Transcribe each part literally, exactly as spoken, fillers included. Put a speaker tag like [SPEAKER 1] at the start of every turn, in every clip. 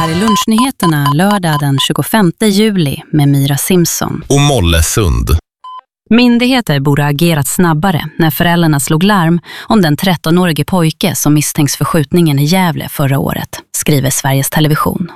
[SPEAKER 1] Här är lunchnyheterna lördag den tjugofemte juli med Myra Simpson.
[SPEAKER 2] Och Mollesund.
[SPEAKER 1] Myndigheter borde ha agerat snabbare när föräldrarna slog larm om den trettonårige pojke som misstänks för skjutningen i Gävle förra året, skriver Sveriges Television.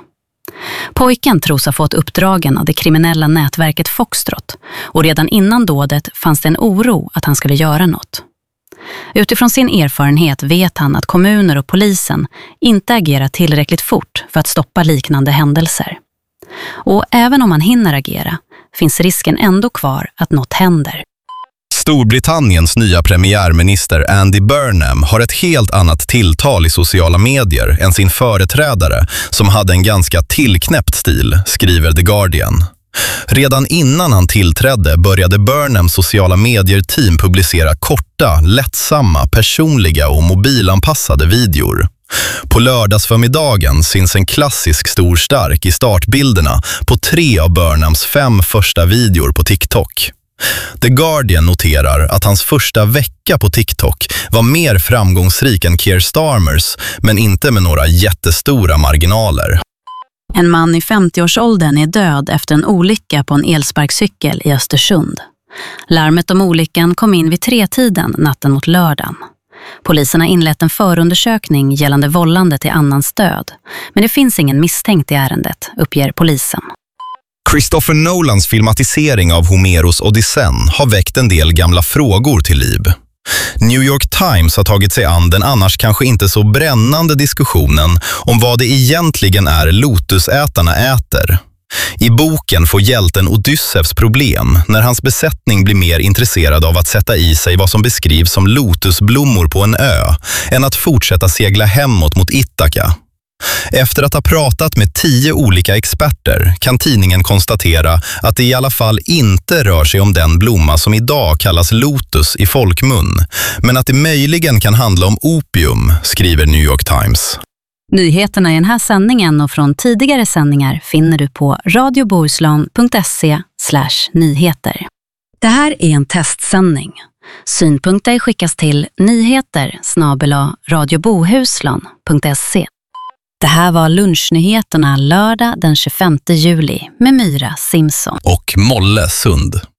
[SPEAKER 1] Pojken tros ha fått uppdragen av det kriminella nätverket Foxtrot och redan innan dådet fanns det en oro att han skulle göra något. Utifrån sin erfarenhet vet han att kommuner och polisen inte agerar tillräckligt fort för att stoppa liknande händelser. Och även om man hinner agera finns risken ändå kvar att något händer.
[SPEAKER 2] Storbritanniens nya premiärminister Andy Burnham har ett helt annat tilltal i sociala medier än sin företrädare som hade en ganska tillknäppt stil, skriver The Guardian. Redan innan han tillträdde började Burnhams sociala medier-team publicera korta, lättsamma, personliga och mobilanpassade videor. På lördagsförmiddagen syns en klassisk stor stark i startbilderna på tre av Burnhams fem första videor på TikTok. The Guardian noterar att hans första vecka på TikTok var mer framgångsrik än Keir Starmers, men inte med några jättestora marginaler.
[SPEAKER 1] En man i femtioårsåldern är död efter en olycka på en elsparkcykel i Östersund. Larmet om olyckan kom in vid tretiden natten mot lördagen. Polisen har inlett en förundersökning gällande vållande till annans död, men det finns ingen misstänkt i ärendet, uppger polisen.
[SPEAKER 2] Christopher Nolans filmatisering av Homeros Odysseen har väckt en del gamla frågor till liv. New York Times har tagit sig an den annars kanske inte så brännande diskussionen om vad det egentligen är lotusätarna äter. I boken får hjälten Odysseus problem när hans besättning blir mer intresserad av att sätta i sig vad som beskrivs som lotusblommor på en ö än att fortsätta segla hemåt mot Ithaka. Efter att ha pratat med tio olika experter kan tidningen konstatera att det i alla fall inte rör sig om den blomma som idag kallas lotus i folkmun, men att det möjligen kan handla om opium, skriver New York Times.
[SPEAKER 1] Nyheterna i den här sändningen och från tidigare sändningar finner du på radiobohuslän punkt se slash nyheter. Det här är en testsändning. Synpunkter skickas till nyheter snabel-a radiobohuslän punkt se. Det här var lunchnyheterna lördag den tjugofemte juli med Myra Simpson.
[SPEAKER 2] Och Mollesund.